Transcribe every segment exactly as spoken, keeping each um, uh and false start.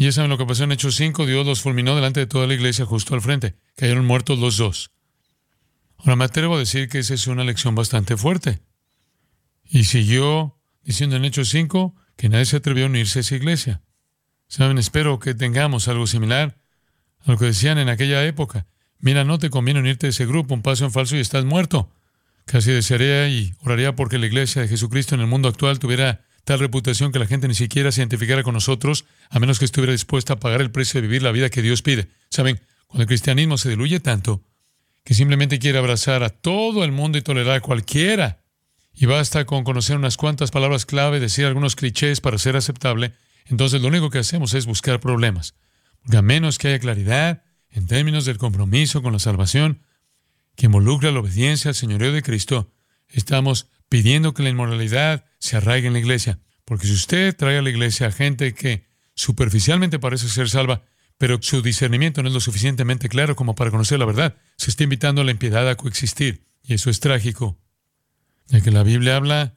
Y ya saben lo que pasó en Hechos cinco. Dios los fulminó delante de toda la iglesia justo al frente. Cayeron muertos los dos. Ahora me atrevo a decir que esa es una lección bastante fuerte. Y siguió diciendo en Hechos cinco que nadie se atrevió a unirse a esa iglesia. Saben, espero que tengamos algo similar a lo que decían en aquella época. Mira, no te conviene unirte a ese grupo, un paso en falso y estás muerto. Casi desearía y oraría porque la iglesia de Jesucristo en el mundo actual tuviera tal reputación que la gente ni siquiera se identificara con nosotros, a menos que estuviera dispuesta a pagar el precio de vivir la vida que Dios pide. Saben, cuando el cristianismo se diluye tanto que simplemente quiere abrazar a todo el mundo y tolerar a cualquiera, y basta con conocer unas cuantas palabras clave, decir algunos clichés para ser aceptable, entonces lo único que hacemos es buscar problemas. Porque a menos que haya claridad en términos del compromiso con la salvación que involucra la obediencia al señorío de Cristo, estamos pidiendo que la inmoralidad se arraigue en la iglesia. Porque si usted trae a la iglesia a gente que superficialmente parece ser salva, pero su discernimiento no es lo suficientemente claro como para conocer la verdad, se está invitando a la impiedad a coexistir. Y eso es trágico, ya que la Biblia habla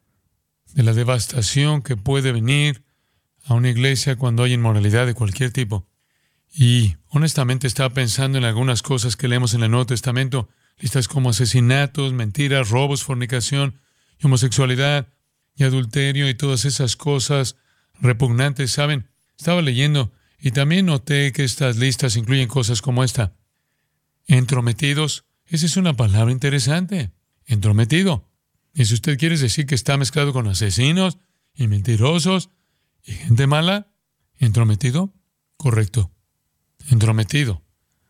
de la devastación que puede venir a una iglesia cuando hay inmoralidad de cualquier tipo. Y honestamente estaba pensando en algunas cosas que leemos en el Nuevo Testamento, listas como asesinatos, mentiras, robos, fornicación, y homosexualidad y adulterio y todas esas cosas repugnantes. ¿Saben? Estaba leyendo y también noté que estas listas incluyen cosas como esta. Entrometidos. Esa es una palabra interesante. Entrometido. Y si usted quiere decir que está mezclado con asesinos y mentirosos y gente mala, entrometido, correcto. Entrometido.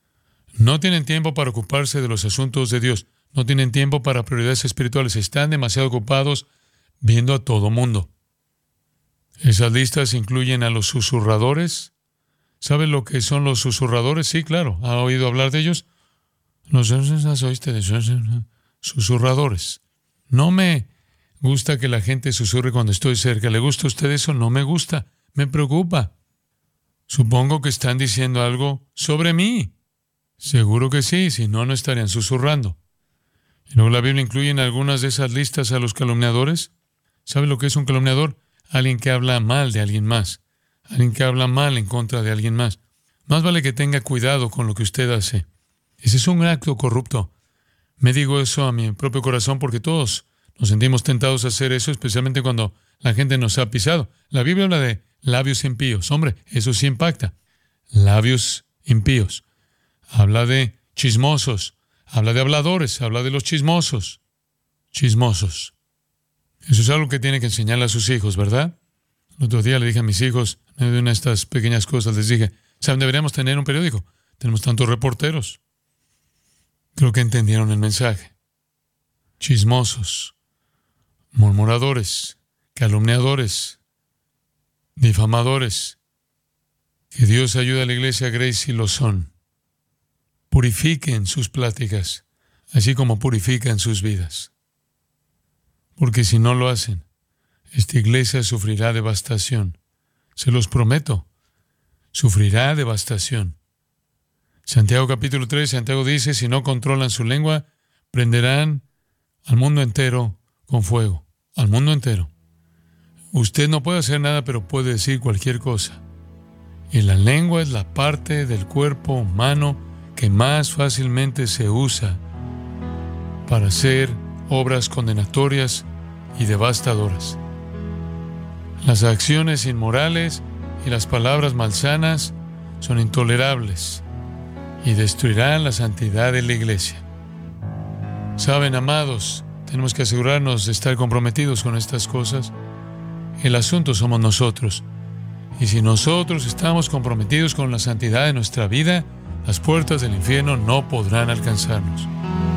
No tienen tiempo para ocuparse de los asuntos de Dios. No tienen tiempo para prioridades espirituales. Están demasiado ocupados viendo a todo mundo. Esas listas incluyen a los susurradores. ¿Sabe lo que son los susurradores? Sí, claro. ¿Ha oído hablar de ellos? Los susurradores. No me gusta que la gente susurre cuando estoy cerca. ¿Le gusta a usted eso? No me gusta. Me preocupa. Supongo que están diciendo algo sobre mí. Seguro que sí, si no, no estarían susurrando. Y luego la Biblia incluye en algunas de esas listas a los calumniadores. ¿Sabe lo que es un calumniador? Alguien que habla mal de alguien más. Alguien que habla mal en contra de alguien más. Más vale que tenga cuidado con lo que usted hace. Ese es un acto corrupto. Me digo eso a mi propio corazón porque todos nos sentimos tentados a hacer eso, especialmente cuando la gente nos ha pisado. La Biblia habla de labios impíos. Hombre, eso sí impacta. Labios impíos. Habla de chismosos. Habla de habladores. Habla de los chismosos. Chismosos. Eso es algo que tiene que enseñarle a sus hijos, ¿verdad? El otro día le dije a mis hijos, en medio de una de estas pequeñas cosas, les dije, ¿saben? Deberíamos tener un periódico. Tenemos tantos reporteros. Creo que entendieron el mensaje. Chismosos, murmuradores, calumniadores, difamadores. Que Dios ayude a la iglesia Grace si lo son. Purifiquen sus pláticas, así como purifican sus vidas. Porque si no lo hacen, esta iglesia sufrirá devastación. Se los prometo, sufrirá devastación. Santiago capítulo tres, Santiago dice, si no controlan su lengua, prenderán al mundo entero con fuego. Al mundo entero. Usted no puede hacer nada, pero puede decir cualquier cosa. Y la lengua es la parte del cuerpo humano que más fácilmente se usa para hacer obras condenatorias y devastadoras. Las acciones inmorales y las palabras malsanas son intolerables y destruirán la santidad de la iglesia. Saben, amados, tenemos que asegurarnos de estar comprometidos con estas cosas. El asunto somos nosotros. Y si nosotros estamos comprometidos con la santidad de nuestra vida, las puertas del infierno no podrán alcanzarnos.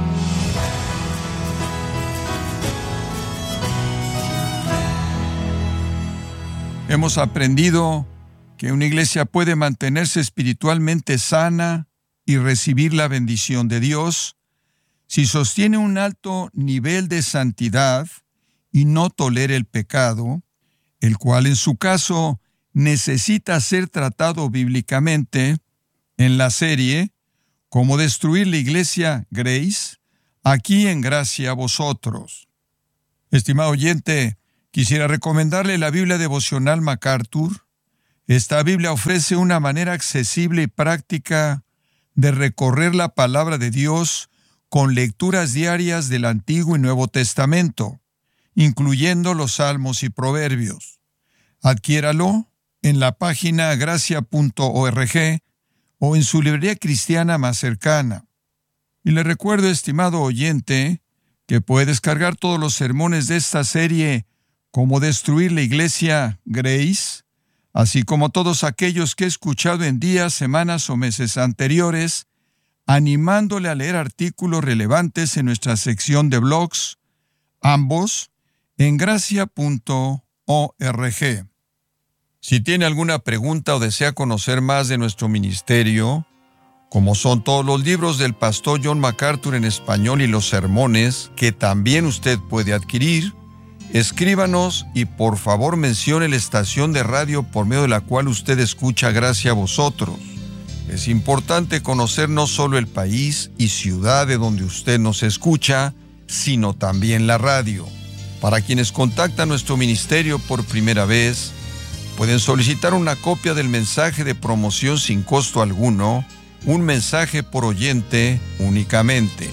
Hemos aprendido que una iglesia puede mantenerse espiritualmente sana y recibir la bendición de Dios si sostiene un alto nivel de santidad y no tolera el pecado, el cual en su caso necesita ser tratado bíblicamente. En la serie Cómo destruir la iglesia Grace, aquí en Gracia a Vosotros. Estimado oyente, quisiera recomendarle la Biblia devocional MacArthur. Esta Biblia ofrece una manera accesible y práctica de recorrer la palabra de Dios con lecturas diarias del Antiguo y Nuevo Testamento, incluyendo los Salmos y Proverbios. Adquiéralo en la página gracia punto org o en su librería cristiana más cercana. Y le recuerdo, estimado oyente, que puede descargar todos los sermones de esta serie Cómo destruir la iglesia Grace, así como todos aquellos que he escuchado en días, semanas o meses anteriores, animándole a leer artículos relevantes en nuestra sección de blogs, ambos en gracia punto org. Si tiene alguna pregunta o desea conocer más de nuestro ministerio, como son todos los libros del pastor John MacArthur en español y los sermones que también usted puede adquirir, escríbanos y por favor mencione la estación de radio por medio de la cual usted escucha Gracia a Vosotros. Es importante conocer no solo el país y ciudad de donde usted nos escucha, sino también la radio. Para quienes contactan nuestro ministerio por primera vez, pueden solicitar una copia del mensaje de promoción sin costo alguno, un mensaje por oyente únicamente.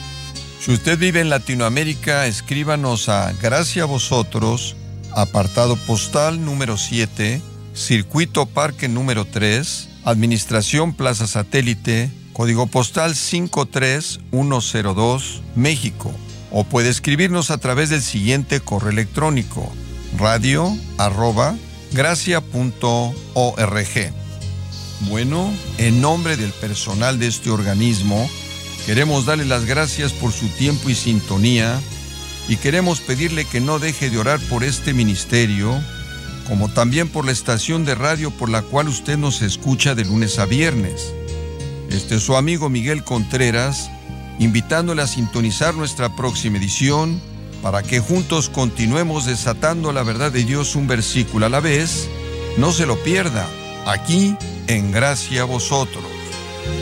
Si usted vive en Latinoamérica, escríbanos a Gracia a Vosotros, apartado postal número siete, Circuito Parque número tres, Administración Plaza Satélite, código postal cinco tres uno cero dos, México. O puede escribirnos a través del siguiente correo electrónico, radio arroba gracia punto org. Bueno, en nombre del personal de este organismo, queremos darle las gracias por su tiempo y sintonía y queremos pedirle que no deje de orar por este ministerio, como también por la estación de radio por la cual usted nos escucha de lunes a viernes. Este es su amigo Miguel Contreras, invitándole a sintonizar nuestra próxima edición para que juntos continuemos desatando la verdad de Dios un versículo a la vez. No se lo pierda, aquí en Gracia a Vosotros.